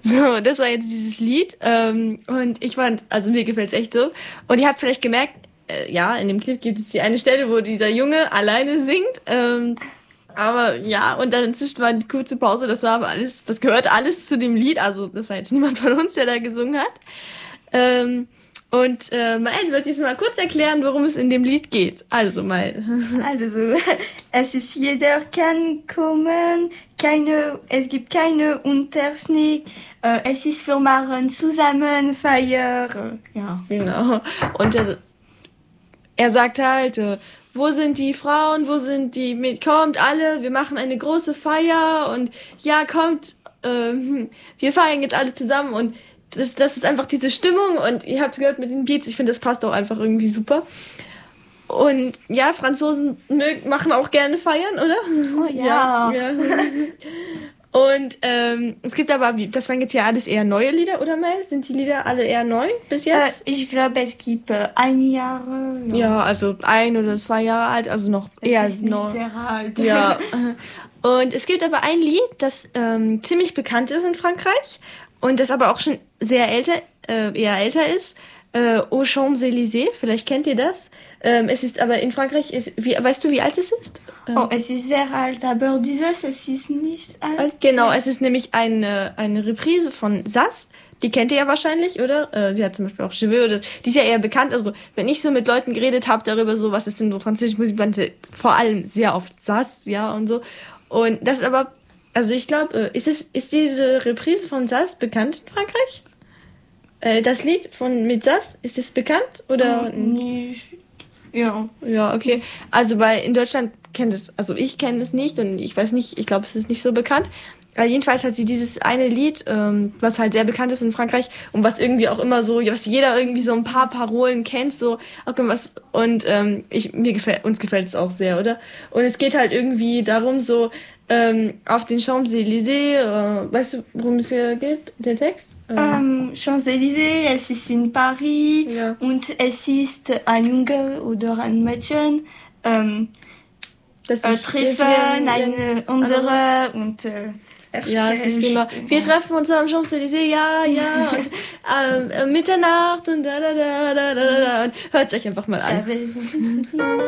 So, das war jetzt dieses Lied. Und ich fand, also mir gefällt's echt so. Und ihr habt vielleicht gemerkt, ja, in dem Clip gibt es die eine Stelle, wo dieser Junge alleine singt. Aber ja, und dann inzwischen war die kurze Pause, das war aber alles, das gehört alles zu dem Lied. Also das war jetzt niemand von uns, der da gesungen hat. Mael, wollte ich mal kurz erklären, worum es in dem Lied geht. Also, Mael. Also, es ist jeder kann kommen, es gibt keine Unterschied, es ist für machen zusammen Feier. Ja. Genau. Und er sagt halt, wo sind die Frauen, kommt alle, wir machen eine große Feier und ja, kommt, wir feiern jetzt alle zusammen und das ist einfach diese Stimmung und ihr habt gehört mit den Beats, ich finde, das passt auch einfach irgendwie super. Und ja, Franzosen machen auch gerne feiern, oder? Oh ja. Ja. Und es gibt aber, das waren jetzt ja alles eher neue Lieder, oder Mel? Sind die Lieder alle eher neu bis jetzt? Ich glaube, es gibt 1 Jahr. Ja, also 1 oder 2 Jahre alt, also noch eher ist nicht sehr alt. Ja. Und es gibt aber ein Lied, das ziemlich bekannt ist in Frankreich und das aber auch schon eher älter ist. Aux Champs-Élysées, vielleicht kennt ihr das. Es ist aber in Frankreich, weißt du, wie alt es ist? Es ist sehr alt, aber es ist nicht alt. Genau, es ist nämlich eine Reprise von Sass. Die kennt ihr ja wahrscheinlich, oder? Sie hat zum Beispiel auch Cheveux, die ist ja eher bekannt. Also, wenn ich so mit Leuten geredet habe darüber, so, was ist denn so französische Musik, vor allem sehr oft Sass, ja, und so. Und das ist aber, also ich glaube, ist diese Reprise von Sass bekannt in Frankreich? Das Lied mit Sass, ist es bekannt, oder? Nicht. Ja. Ja, okay. Also in Deutschland ich kenne es nicht und ich weiß nicht, ich glaube, es ist nicht so bekannt. Aber jedenfalls hat sie dieses eine Lied, was halt sehr bekannt ist in Frankreich und was irgendwie auch immer so, was jeder irgendwie so ein paar Parolen kennt, so, und uns gefällt es auch sehr, oder? Und es geht halt irgendwie darum, so, auf den Champs-Élysées, weißt du, worum es hier geht, der Text? Champs-Élysées, es ist in Paris, ja. Und es ist ein Junge oder ein Mädchen, treffen eine andere und ja, es ist immer, wir treffen uns am Champs-Élysées, ja, und Mitternacht und und hört euch einfach mal an.